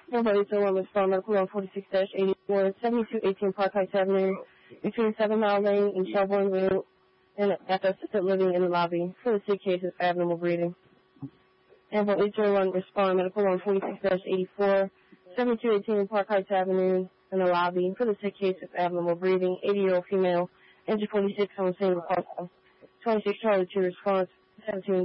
Number 801 respond medical on 46-84, 7218 Park Heights Avenue, between 7 Mile Lane and Shelbourne Road, and after assisted living in the lobby for the sick case of abnormal breathing. Number 801 respond medical on 46-84, 7218 Park Heights Avenue, in the lobby for the sick case of abnormal breathing, 80-year-old female, injured 46 on the scene of 26 Charlie 2 response, 17